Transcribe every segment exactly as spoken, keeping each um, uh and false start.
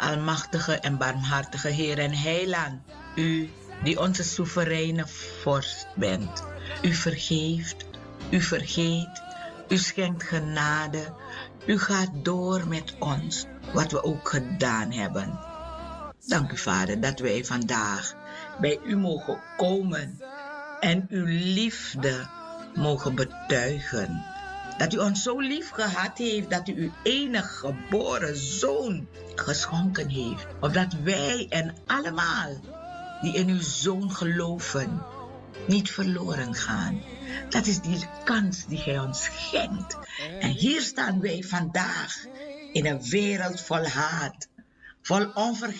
almachtige en barmhartige Heer en Heiland, u die onze soevereine vorst bent. U vergeeft, u vergeet, u schenkt genade, u gaat door met ons, wat we ook gedaan hebben. Dank u, Vader, dat wij vandaag bij u mogen komen en uw liefde mogen betuigen. Dat u ons zo lief gehad heeft dat u uw enige geboren zoon geschonken heeft. Opdat wij en allemaal die in uw zoon geloven niet verloren gaan. Dat is die kans die gij ons schenkt. En hier staan wij vandaag in een wereld vol haat, vol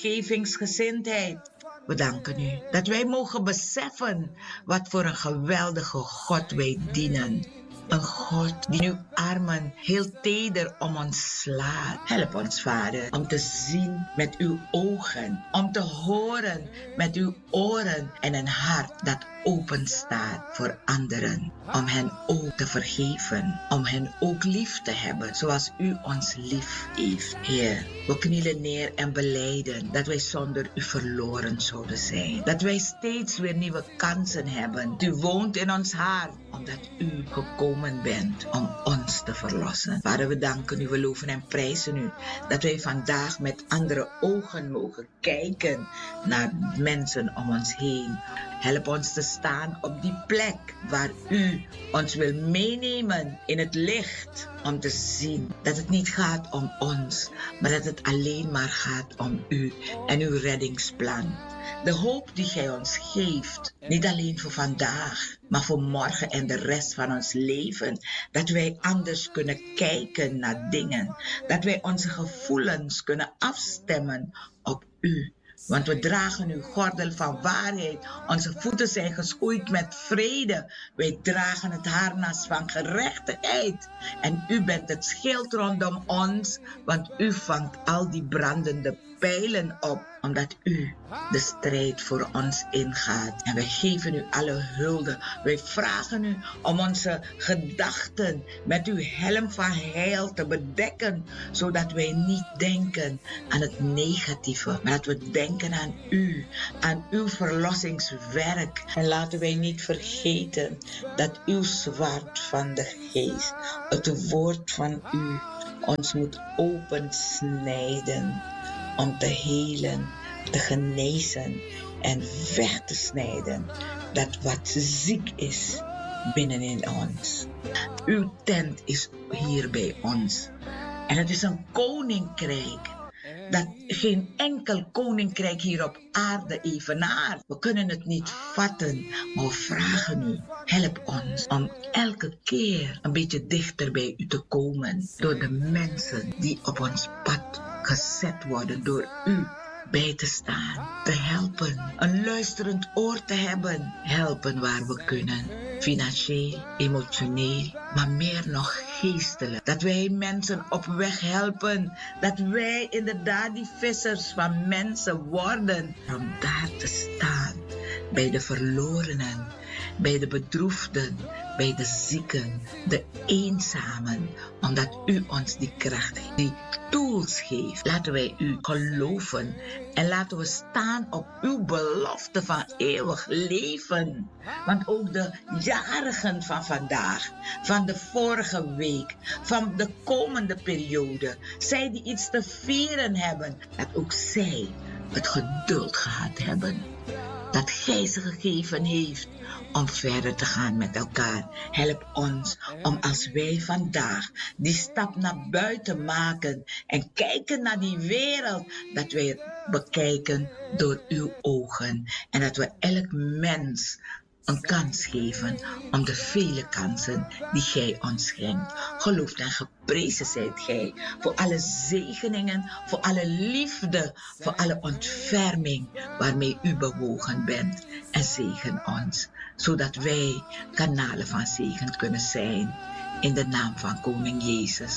onvergevingsgezindheid. We danken u dat wij mogen beseffen wat voor een geweldige God wij dienen. Een God die uw armen heel teder om ons slaat. Help ons, Vader, om te zien met uw ogen, om te horen met uw oren en een hart dat open staat voor anderen. Om hen ook te vergeven, om hen ook lief te hebben zoals u ons lief heeft. Heer, we knielen neer en belijden dat wij zonder u verloren zouden zijn. Dat wij steeds weer nieuwe kansen hebben. U woont in ons hart, omdat u gekomen bent om ons te verlossen. Vader, we danken u, we loven en prijzen u dat wij vandaag met andere ogen mogen kijken naar mensen om ons heen. Help ons te staan op die plek waar u ons wil meenemen in het licht. Om te zien dat het niet gaat om ons, maar dat het alleen maar gaat om u en uw reddingsplan. De hoop die gij ons geeft, niet alleen voor vandaag, maar voor morgen en de rest van ons leven. Dat wij anders kunnen kijken naar dingen. Dat wij onze gevoelens kunnen afstemmen op u. Want we dragen uw gordel van waarheid. Onze voeten zijn geschoeid met vrede. Wij dragen het harnas van gerechtigheid. En u bent het schild rondom ons, want u vangt al die brandende pijlen op, omdat u de strijd voor ons ingaat. En wij geven u alle hulde. Wij vragen u om onze gedachten met uw helm van heil te bedekken, zodat wij niet denken aan het negatieve, maar dat we denken aan u, aan uw verlossingswerk. En laten wij niet vergeten dat uw zwaard van de geest, het woord van u, ons moet opensnijden om te helen, te genezen en weg te snijden dat wat ziek is binnenin ons. Uw tent is hier bij ons. En het is een koninkrijk dat geen enkel koninkrijk hier op aarde evenaart. We kunnen het niet vatten, maar we vragen u, help ons om elke keer een beetje dichter bij u te komen. Door de mensen die op ons pad gezet worden, door u bij te staan, te helpen, een luisterend oor te hebben, helpen waar we kunnen, financieel, emotioneel, maar meer nog geestelijk. Dat wij mensen op weg helpen, dat wij inderdaad die vissers van mensen worden, om daar te staan, bij de verlorenen, bij de bedroefden, bij de zieken, de eenzamen, omdat u ons die kracht, die tools geeft. Laten wij u geloven en laten we staan op uw belofte van eeuwig leven. Want ook de jarigen van vandaag, van de vorige week, van de komende periode, zij die iets te vieren hebben, dat ook zij het geduld gehad hebben. Dat gij ze gegeven heeft om verder te gaan met elkaar. Help ons om als wij vandaag die stap naar buiten maken en kijken naar die wereld, dat wij het bekijken door uw ogen. En dat we elk mens een kans geven om de vele kansen die gij ons schenkt. Geloofd en geprezen zijt gij voor alle zegeningen, voor alle liefde, voor alle ontferming waarmee u bewogen bent. En zegen ons, zodat wij kanalen van zegen kunnen zijn. In de naam van Koning Jezus.